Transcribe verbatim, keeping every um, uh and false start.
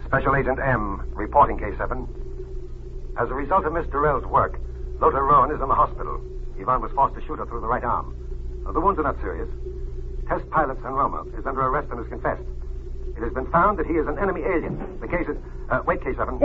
Special Agent M, reporting K seven. As a result of Miss Durrell's work, Lothar Rowan is in the hospital. Ivan was forced to shoot her through the right arm. Uh, the wounds are not serious. Test pilot San Roma is under arrest and has confessed. It has been found that he is an enemy alien. The case is... Uh, wait, K seven.